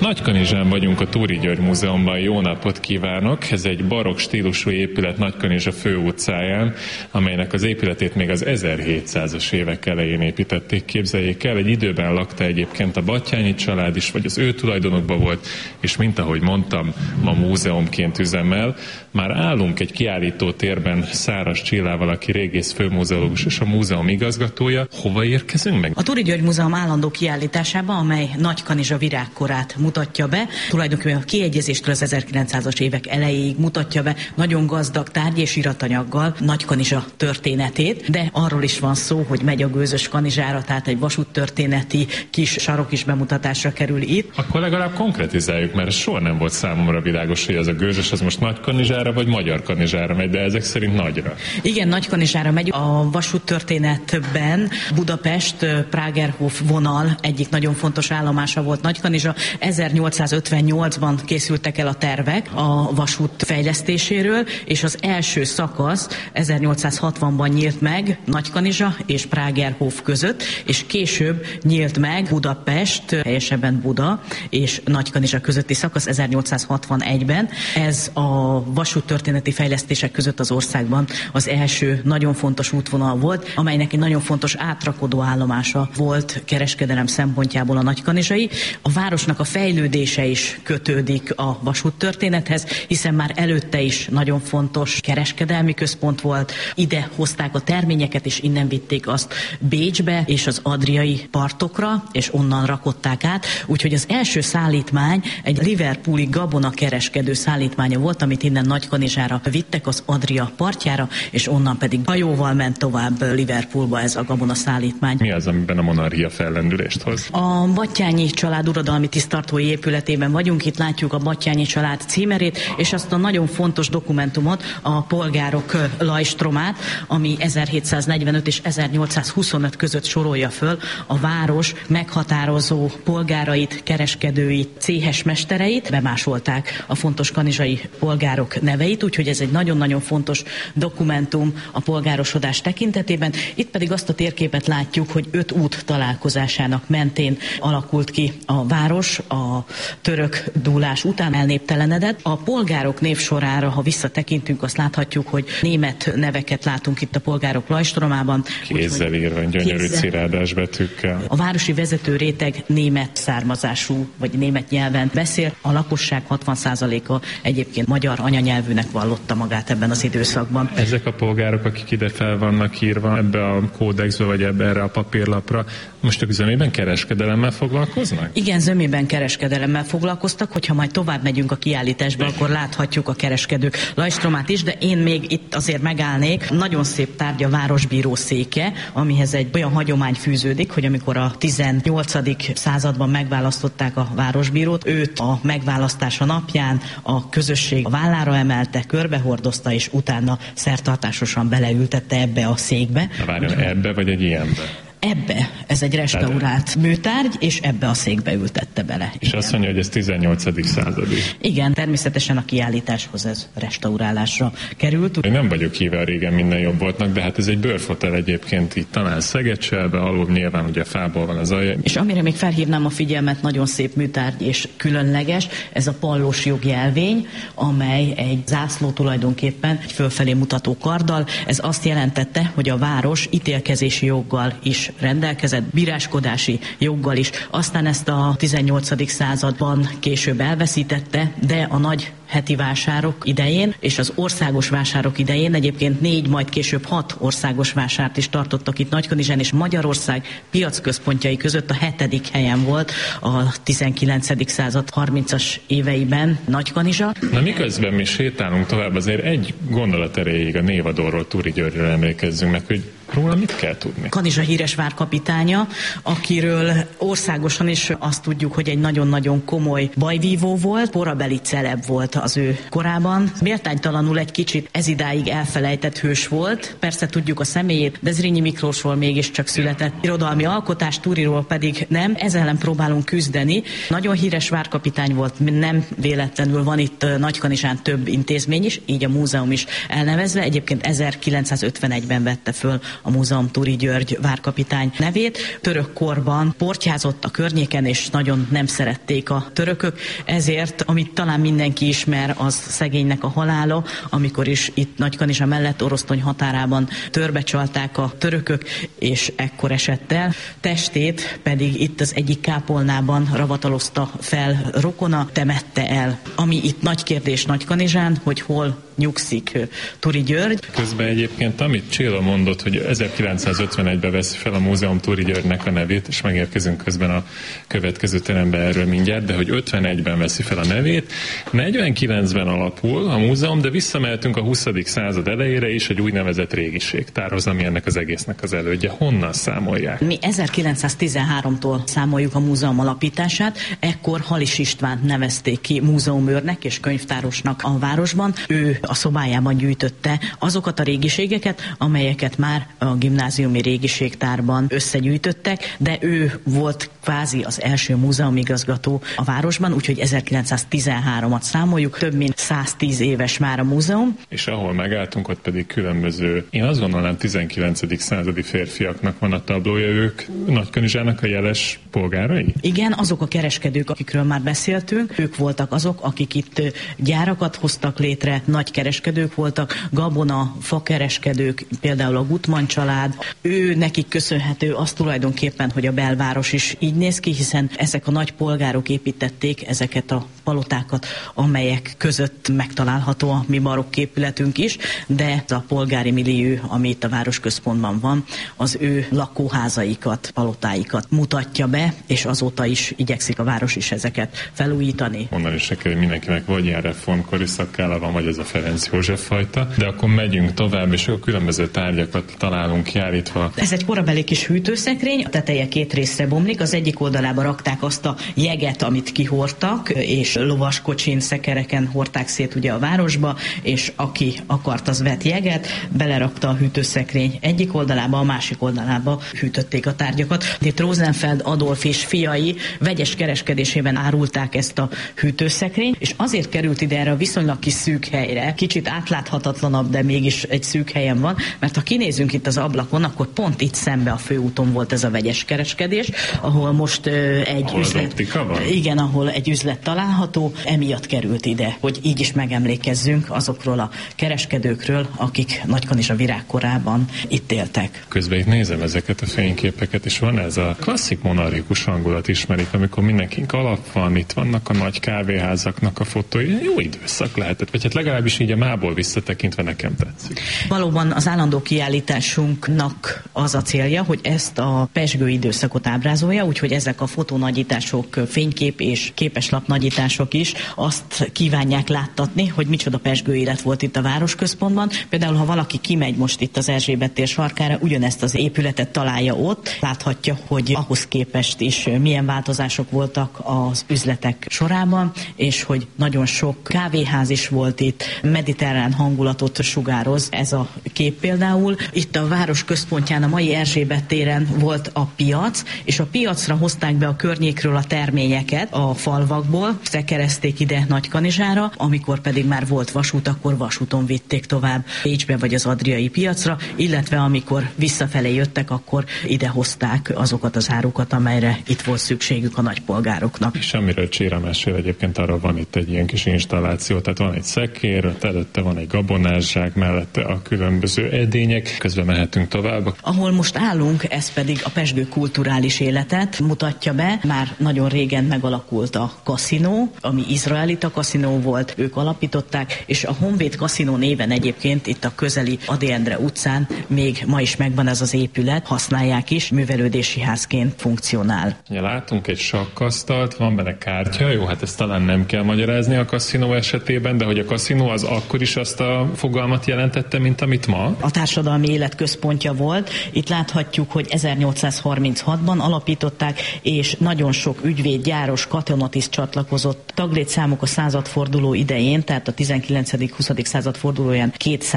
Nagykanizsán vagyunk a Túri György Múzeumban, jó napot kívánok! Ez egy barokk stílusú épület Nagykanizsa főutcáján, amelynek az épületét még az 1700-as évek elején építették, képzeljék el. Egy időben lakta egyébként a Batthyány család is, vagy az ő tulajdonokban volt, és mint ahogy mondtam, ma múzeumként üzemel. Már állunk egy kiállítótérben Száras Csillával, aki régész főmúzeológus és a múzeum igazgatója. Hova érkezünk meg? A Túri György Múzeum állandó kiállításába, amely Nagykanizsa virágkorát mutatja be. Tulajdonképpen a kiegyezéstől az 1900-as évek elejéig mutatja be nagyon gazdag tárgy és iratanyaggal Nagykanizsa történetét, de arról is van szó, hogy megy a gőzös kanizsára, tehát egy vasúttörténeti kis sarok is bemutatásra kerül itt. Akkor legalább konkretizáljuk, mert soha nem volt számomra világos, hogy ez a gőzös az most Nagykanizsára vagy Magyar Kanizsára megy, de ezek szerint nagyra. Igen, Nagykanizsára megy. A vasúttörténetben Budapest Pragerhof vonal egyik nagyon fontos állomása volt Nagykanizsa. 1858-ban készültek el a tervek a vasút fejlesztéséről, és az első szakasz 1860-ban nyílt meg Nagykanizsa és Pragerhof között, és később nyílt meg Budapest, helyesebben Buda és Nagykanizsa közötti szakasz 1861-ben. Ez a vasúttörténeti fejlesztések között az országban az első nagyon fontos útvonal volt, amelynek egy nagyon fontos átrakodó állomása volt kereskedelem szempontjából a nagykanizsai. A városnak a fejlődése is kötődik a vasúttörténethez, hiszen már előtte is nagyon fontos kereskedelmi központ volt. Ide hozták a terményeket, és innen vitték azt Bécsbe és az adriai partokra, és onnan rakották át. Úgyhogy az első szállítmány egy liverpooli gabona kereskedő szállítmánya volt, amit innen Nagykanizsára vittek az Adria partjára, és onnan pedig hajóval ment tovább Liverpoolba ez a gabona szállítmány. Mi az, amiben a monarchia fellendülést hoz? A Batthyányi család uradalmi tiszttartói épületében vagyunk, itt látjuk a Batthyányi család címerét, és azt a nagyon fontos dokumentumot, a polgárok lajstromát, ami 1745 és 1825 között sorolja föl a város meghatározó polgárait, kereskedőit, céhes mestereit, bemásolták a fontos kanizsai polgárok neveit, úgyhogy ez egy nagyon-nagyon fontos dokumentum a polgárosodás tekintetében. Itt pedig azt a térképet látjuk, hogy 5 út találkozásának mentén alakult ki a város, a török dúlás után elnéptelenedett. A polgárok névsorára, ha visszatekintünk, azt láthatjuk, hogy német neveket látunk itt a polgárok lajstromában. Kézzel írva, gyönyörű cirádás betűkkel. A városi vezető réteg német származású, vagy német nyelven beszél. A lakosság 60%-a egyébként magyar anyanyelvűnek vallotta magát ebben az időszakban. Ezek a polgárok, akik ide fel vannak írva ebbe a kódexbe, vagy erre a papírlapra, most a zömében kereskedelemmel foglalkoznak? Igen, zömében kereskedelemmel foglalkoztak, hogyha majd tovább megyünk a kiállításba, akkor láthatjuk a kereskedők lajstromát is, de én még itt azért megállnék. Nagyon szép tárgy a városbíró széke, amihez egy olyan hagyomány fűződik, hogy amikor a 18. században megválasztották a városbírót, őt a megválasztása napján a közösség a vállára emelte, körbehordozta, és utána szertartásosan beleültette ebbe a székbe. Várjon, ebbe vagy egy ilyenbe? Ebbe, ez egy restaurált műtárgy, és ebbe a székbe ültette bele. És igen. Azt mondja, hogy ez 18. századi. Igen, természetesen a kiállításhoz ez restaurálásra került. Én nem vagyok híve, a régen minden jobb voltnak, de hát ez egy bőrfotel egyébként itt talán Szegecselbe, alul nyilván ugye fából van az alja. És amire még felhívnám a figyelmet, nagyon szép műtárgy és különleges, ez a pallós jogjelvény, amely egy zászló tulajdonképpen egy fölfelé mutató karddal. Ez azt jelentette, hogy a város ítélkezési joggal is rendelkezett, bíráskodási joggal is. Aztán ezt a 18. században később elveszítette, de a nagy heti vásárok idején és az országos vásárok idején egyébként 4, majd később 6 országos vásárt is tartottak itt Nagykanizsán, és Magyarország piacközpontjai között a 7. helyen volt a 19. század 30-as éveiben Nagykanizsa. Na miközben mi sétálunk tovább, azért egy gondolat erejéig a névadóról, Túri Györgyről emlékezzünk meg, hogy róla mit kell tudni? Kanizsa híres várkapitánya, akiről országosan is azt tudjuk, hogy egy nagyon-nagyon komoly bajvívó volt, korabeli celeb volt az ő korában. Méltánytalanul egy kicsit ezidáig elfelejtett hős volt. Persze tudjuk a személyét, de Zrínyi Miklósról mégiscsak született irodalmi alkotás, Túriról pedig nem. Ezzel ellen próbálunk küzdeni. Nagyon híres várkapitány volt, nem véletlenül van itt Nagykanizsán több intézmény is, így a múzeum is elnevezve. Egyébként 1951-ben vette föl a múzeum Turi György várkapitány nevét. Török korban portyázott a környéken, és nagyon nem szerették a törökök, ezért, amit talán mindenki ismer, az szegénynek a halála, amikor is itt Nagykanizsa mellett Orosztony határában törbecsalták a törökök, és ekkor esett el. Testét pedig itt az egyik kápolnában ravatalozta fel rokona, temette el. Ami itt nagy kérdés Nagykanizsán, hogy hol nyugszik Turi György. Közben egyébként, amit Csilla mondott, hogy 1951-ben veszi fel a múzeum Turi Györgynek a nevét, és megérkezünk közben a következő terembe erről mindjárt, de hogy 51-ben veszi fel a nevét, 49-ben alapul a múzeum, de visszamehetünk a 20. század elejére is egy úgynevezett régiségtárhoz, ami ennek az egésznek az elődje. Honnan számolják? Mi 1913-tól számoljuk a múzeum alapítását, ekkor Halis Istvánt nevezték ki múzeumőrnek és könyvtárosnak a városban. Ő a szobájában gyűjtötte azokat a régiségeket, amelyeket már a gimnáziumi régiségtárban összegyűjtöttek, de ő volt kvázi az első múzeumigazgató a városban, úgyhogy 1913-at számoljuk, több mint 110 éves már a múzeum. És ahol megálltunk, ott pedig különböző, én azt gondolom, 19. századi férfiaknak van a tablója, ők Nagykanizsának a jeles polgárai? Igen, azok a kereskedők, akikről már beszéltünk, ők voltak azok, akik itt gyárakat hoztak létre, nagy kereskedők voltak, gabona, fakereskedők, például a Gutmann család. Ő nekik köszönhető az tulajdonképpen, hogy a belváros is így néz ki, hiszen ezek a nagy polgárok építették ezeket a palotákat, amelyek között megtalálható a mi barokk épületünk is, de a polgári millió, ami itt a városközpontban van, az ő lakóházaikat, palotáikat mutatja be, és azóta is igyekszik a város is ezeket felújítani. Onnan is kell, hogy mindenkinek vagy ilyen reformkori szakkála van, vagy ez a Ferenc József fajta, de akkor megyünk tovább, és a különböző tárgyakat találunk kiállítva. Ez egy korabeli kis hűtőszekrény, a teteje két részre bomlik, az egyik oldalába rakták azt a jeget, amit kihordtak, és lovaskocsin, szekereken hordták szét ugye a városba, és aki akart, az vett jeget, belerakta a hűtőszekrény egyik oldalába, a másik oldalába hűtötték a tárgyakat. Itt Rosenfeld Adolf és fiai vegyes kereskedésében árulták ezt a hűtőszekrényt, és azért került ide erre a viszonylag kis szűk helyre, kicsit átláthatatlanabb, de mégis egy szűk helyen van, mert ha kinézünk itt az ablakon, akkor pont itt szembe a főúton volt ez a vegyes kereskedés, ahol most egy üzlet... Igen, ahol egy üzlet található, emiatt került ide, hogy így is megemlékezzünk azokról a kereskedőkről, akik Nagykanizsa virágkorában itt éltek. Közben itt nézem ezeket a fényképeket, és van ez a klasszik monarchikus hangulat, ismerik, amikor mindenkinek alap van, itt vannak a nagy kávéházaknak a fotói. Jó időszak lehetett, vagy hát legalábbis így a mából visszatekintve nekem tetszik. Valóban az állandó kiállításunknak az a célja, hogy ezt a pezsgő időszakot ábrázolja, úgyhogy ezek a fotónagyítások, fénykép és képeslap nagyítások is azt kívánják láttatni, hogy micsoda pezsgő élet volt itt a városközpontban. Például, ha valaki kimegy most itt az Erzsébet tér sarkára, ugyanezt az épületet találja ott, láthatja, hogy ahhoz képest is milyen változások voltak az üzletek sorában, és hogy nagyon sok kávéház is volt itt, mediterrán hangulatot sugároz ez a kép például. Itt a város központján, a mai Erzsébet téren volt a piac, és a piacra hozták be a környékről a terményeket a falvakból, szekerezték ide Nagykanizsára, amikor pedig már volt vasút, akkor vasúton vitték tovább Pécsbe vagy az adriai piacra, illetve amikor visszafelé jöttek, akkor ide hozták azokat az árukat, amelyre itt volt szükségük a nagypolgároknak. És amiről Csira mesél, egyébként arra van itt egy ilyen kis installáció, tehát van egy szekér, előtte van egy gabonászsák, mellette a különböző edények, közben mehetünk tovább. Ahol most állunk, ez pedig a pezsgő kulturális életet mutatja be. Már nagyon régen megalakult a kaszinó, ami izraelita kaszinó volt, ők alapították, és a Honvéd kaszinó néven egyébként itt a közeli Ady Endre utcán még ma is megvan ez az épület, használják is, művelődési házként funkcionál. Ja, látunk egy sakkasztalt, van benne kártya, jó, hát ezt talán nem kell magyarázni a kaszinó esetében, de hogy a kaszinó az akkor is azt a fogalmat jelentette, mint amit ma? A társadalmi élet központja volt. Itt láthatjuk, hogy 1836-ban alapították, és nagyon sok ügyvéd, gyáros, katonatiszt csatlakozott. Taglétszámuk a századforduló idején, tehát a 19.-20. század fordulóján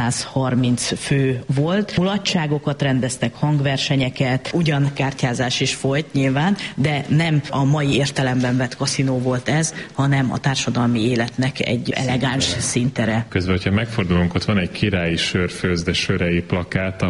230 fő volt. Mulatságokat rendeztek, hangversenyeket, ugyan kártyázás is folyt nyilván, de nem a mai értelemben vett kaszinó volt ez, hanem a társadalmi életnek egy elegáns színtere. Közben, hogyha megfordulunk, ott van egy királyi sörfőzde sörei plakát, ahol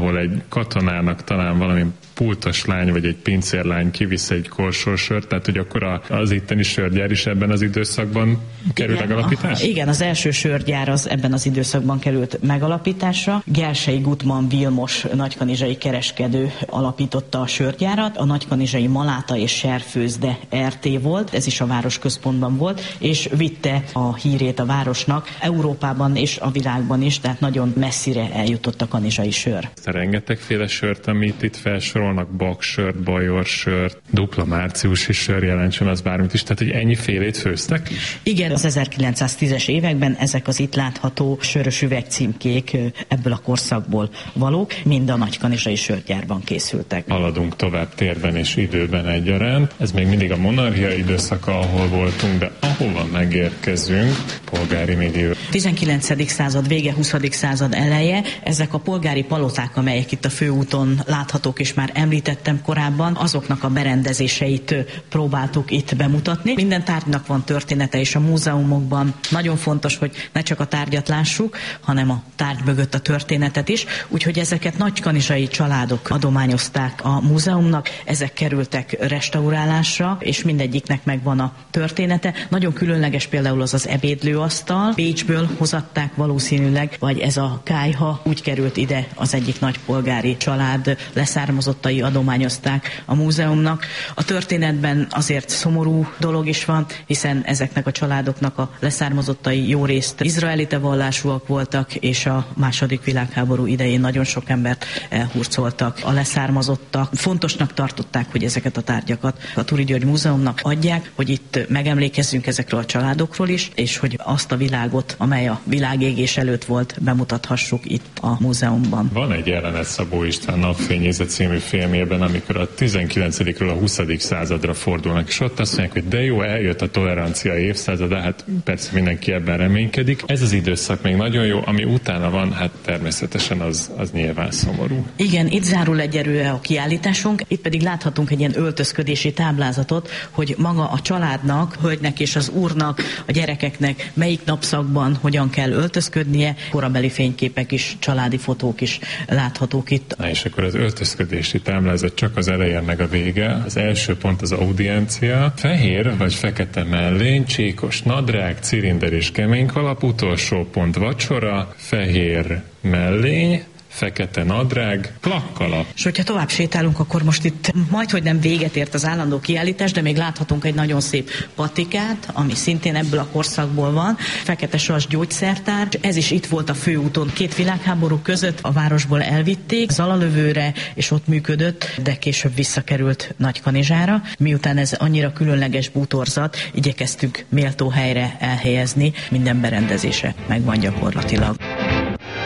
ahol egy katonának talán valami pultos lány vagy egy pincérlány kivisz egy korsósört, tehát hogy akkor az itteni sörgyár is ebben az időszakban kerül megalapításra? Igen, az első sörgyár az ebben az időszakban került megalapításra. Gersei Gutman Vilmos nagykanizsai kereskedő alapította a sörgyárat, a nagykanizsai Maláta és Serfőzde RT volt, ez is a városközpontban volt, és vitte a hírét a városnak Európában és a világban is, tehát nagyon messzire eljutott a kanizsai sör. Rengetegféle sört, amit itt felsorolnak, baksört, bajorsört, dupla márciusi sör, jelentsen az bármit is, tehát hogy ennyi félét főztek is? Igen, az 1910-es években ezek az itt látható sörös üvegcímkék ebből a korszakból valók, mind a nagykanizsai sörgyárban készültek. Haladunk tovább térben és időben egyaránt. Ez még mindig a monarchia időszaka, ahol voltunk, de ahova megérkezünk, polgári millió. 19. század vége, 20. század eleje, ezek a polgári paloták, amelyek itt a főúton láthatók, és már említettem korábban, azoknak a berendezéseit próbáltuk itt bemutatni. Minden tárgynak van története, és a múzeumokban nagyon fontos, hogy ne csak a tárgyat lássuk, hanem a tárgy mögött a történetet is, úgyhogy ezeket nagykanizsai családok adományozták a múzeumnak, ezek kerültek restaurálásra, és mindegyiknek megvan a története. Nagyon különleges például az ebédlőasztal, Bécsből hozatták valószínűleg, vagy ez a kályha úgy került ide, az egyik nagy polgári család leszármazottai adományozták a múzeumnak. A történetben azért szomorú dolog is van, hiszen ezeknek a családoknak a leszármazottai jó részt izraelite vallásúak voltak, és a II. Világháború idején nagyon sok embert elhurcoltak a leszármazottak. Fontosnak tartották, hogy ezeket a tárgyakat a Turi György Múzeumnak adják, hogy itt megemlékezzünk ezekről a családokról is, és hogy azt a világot, amely a világégés előtt volt, bemutathassuk itt a múzeumban. Van egy jelenet Szabó István Napfényésze című filmjében, amikor a 19-ről a 20. századra fordulnak, és ott azt mondják, hogy de jó, eljött a tolerancia évszázada, hát persze mindenki ebben reménykedik. Ez az időszak még nagyon jó, ami utána van, hát természetesen az nyilván szomorú. Igen, itt zárul egyelőre a kiállításunk, itt pedig láthatunk egy ilyen öltözködési táblázatot, hogy maga a családnak, hölgynek és az úrnak, a gyerekeknek melyik napszakban hogyan kell öltözködnie, korabeli fényképek is, családi fotók is láthatók itt. Na és akkor az öltözködési táblázat csak az eleje meg a vége. Az első pont az audiencia. Fehér vagy fekete mellény, csíkos nadrág, cilinder és kemény kalap, utolsó pont vacsora, fehér mellény, fekete nadrág, plakkalap. És hogyha tovább sétálunk, akkor most itt majdhogy nem véget ért az állandó kiállítás, de még láthatunk egy nagyon szép patikát, ami szintén ebből a korszakból van. Fekete sas gyógyszertár. Ez is itt volt a főúton. 2 világháború között a városból elvitték Zalalövőre, és ott működött, de később visszakerült Nagykanizsára. Miután ez annyira különleges bútorzat, igyekeztünk méltó helyre elhelyezni, minden berendezése megvan gyakorlatilag.